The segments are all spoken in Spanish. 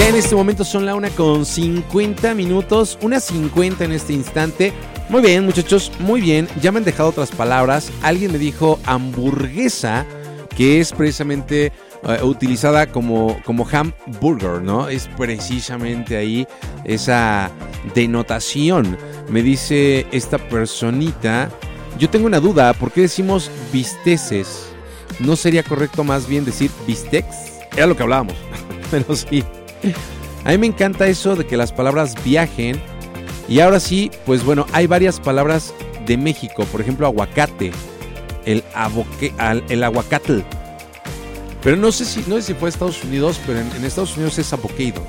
Ya en este momento son la 1:50, 1:50 en este instante. Muy bien, muchachos, muy bien. Ya me han dejado otras palabras. Alguien me dijo hamburguesa, que es precisamente utilizada como hamburger, ¿no? Es precisamente ahí esa denotación. Me dice esta personita, yo tengo una duda, ¿por qué decimos bisteces? ¿No sería correcto más bien decir bistecs? Era lo que hablábamos, pero sí. A mí me encanta eso de que las palabras viajen. Y ahora sí, pues bueno, hay varias palabras de México. Por ejemplo, aguacate, el aguacatl. Pero no sé si fue a Estados Unidos, pero en Estados Unidos es avocado,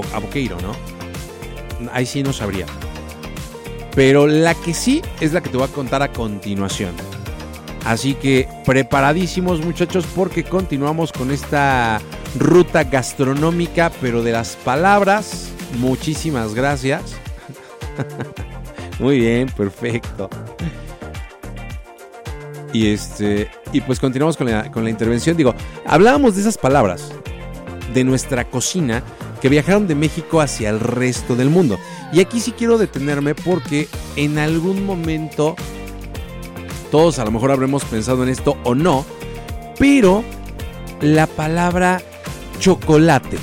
¿no? Ahí sí no sabría. Pero la que sí es la que te voy a contar a continuación. Así que preparadísimos, muchachos, porque continuamos con esta ruta gastronómica, pero de las palabras. Muchísimas gracias. Muy bien, perfecto. Y pues continuamos con la intervención. Digo, hablábamos de esas palabras de nuestra cocina que viajaron de México hacia el resto del mundo. Y aquí sí quiero detenerme porque en algún momento todos a lo mejor habremos pensado en esto o no, pero la palabra chocolate.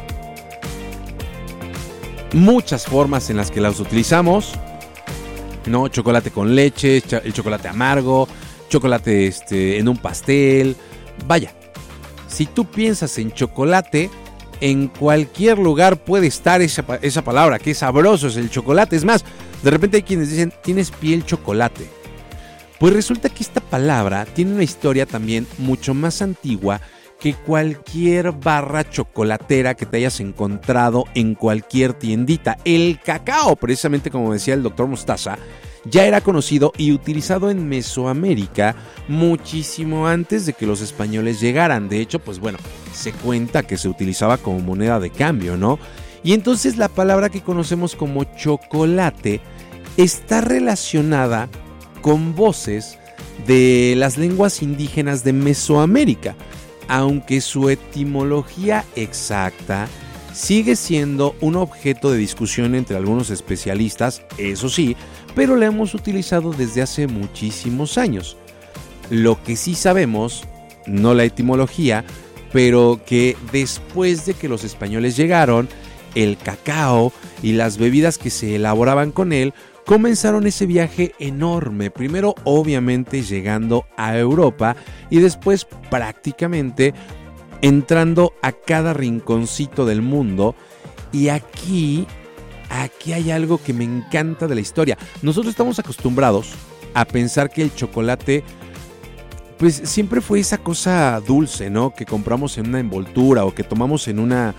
Muchas formas en las que las utilizamos, ¿no? Chocolate con leche, el chocolate amargo, chocolate en un pastel. Vaya, si tú piensas en chocolate, en cualquier lugar puede estar esa palabra. Qué sabroso es el chocolate. Es más, de repente hay quienes dicen, tienes piel chocolate. Pues resulta que esta palabra tiene una historia también mucho más antigua que cualquier barra chocolatera que te hayas encontrado en cualquier tiendita. El cacao, precisamente como decía el doctor Mostaza, ya era conocido y utilizado en Mesoamérica muchísimo antes de que los españoles llegaran. De hecho, pues bueno, se cuenta que se utilizaba como moneda de cambio, ¿no? Y entonces la palabra que conocemos como chocolate está relacionada con voces de las lenguas indígenas de Mesoamérica, aunque su etimología exacta sigue siendo un objeto de discusión entre algunos especialistas, eso sí, pero la hemos utilizado desde hace muchísimos años. Lo que sí sabemos, no la etimología, pero que después de que los españoles llegaron, el cacao y las bebidas que se elaboraban con él comenzaron ese viaje enorme, primero obviamente llegando a Europa y después prácticamente entrando a cada rinconcito del mundo. Y aquí hay algo que me encanta de la historia. Nosotros estamos acostumbrados a pensar que el chocolate pues siempre fue esa cosa dulce, ¿no? Que compramos en una envoltura o que tomamos en una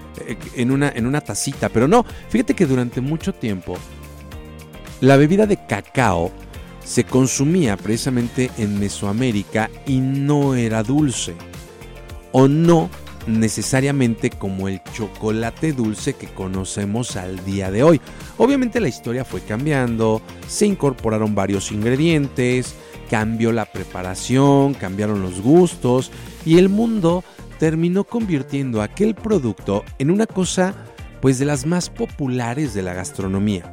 tacita, pero no, fíjate que durante mucho tiempo la bebida de cacao se consumía precisamente en Mesoamérica y no era dulce, o no necesariamente como el chocolate dulce que conocemos al día de hoy. Obviamente la historia fue cambiando, se incorporaron varios ingredientes, cambió la preparación, cambiaron los gustos y el mundo terminó convirtiendo aquel producto en una cosa pues de las más populares de la gastronomía.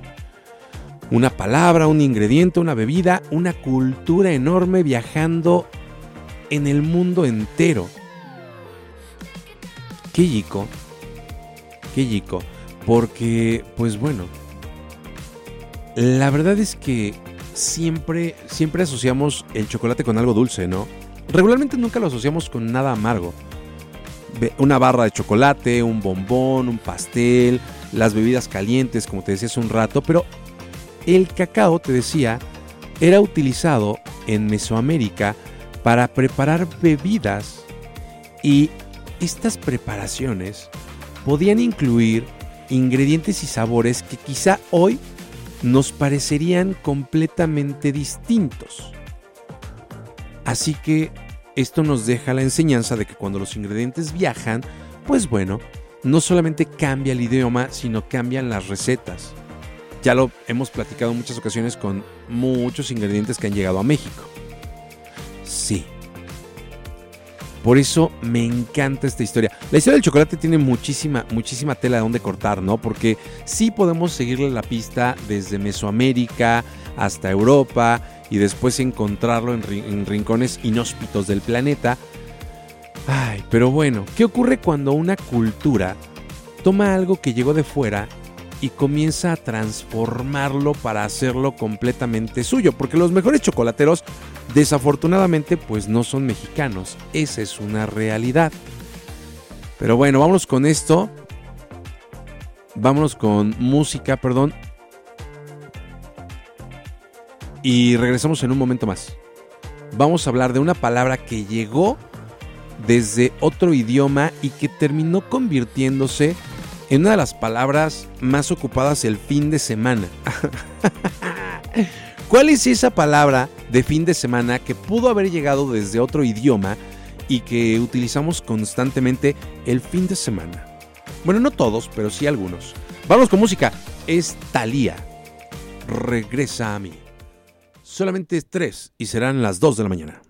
Una palabra, un ingrediente, una bebida, una cultura enorme viajando en el mundo entero. Qué chico, porque pues bueno, la verdad es que siempre asociamos el chocolate con algo dulce, ¿no? Regularmente nunca lo asociamos con nada amargo. Una barra de chocolate, un bombón, un pastel, las bebidas calientes, como te decía hace un rato, pero el cacao, te decía, era utilizado en Mesoamérica para preparar bebidas y estas preparaciones podían incluir ingredientes y sabores que quizá hoy nos parecerían completamente distintos. Así que esto nos deja la enseñanza de que cuando los ingredientes viajan, pues bueno, no solamente cambia el idioma, sino cambian las recetas. Ya lo hemos platicado en muchas ocasiones con muchos ingredientes que han llegado a México. Sí. Por eso me encanta esta historia. La historia del chocolate tiene muchísima tela de donde cortar, ¿no? Porque sí podemos seguirle la pista desde Mesoamérica hasta Europa y después encontrarlo en rincones inhóspitos del planeta. Ay, pero bueno, ¿qué ocurre cuando una cultura toma algo que llegó de fuera y comienza a transformarlo para hacerlo completamente suyo? Porque los mejores chocolateros, desafortunadamente, pues no son mexicanos. Esa es una realidad. Pero bueno, vámonos con esto. Vámonos con música, perdón. Y regresamos en un momento más. Vamos a hablar de una palabra que llegó desde otro idioma y que terminó convirtiéndose en una de las palabras más ocupadas el fin de semana. ¿Cuál es esa palabra de fin de semana que pudo haber llegado desde otro idioma y que utilizamos constantemente el fin de semana? Bueno, no todos, pero sí algunos. Vamos con música. Es Thalía. Regresa a mí. Solamente 3 y serán las 2 de la mañana.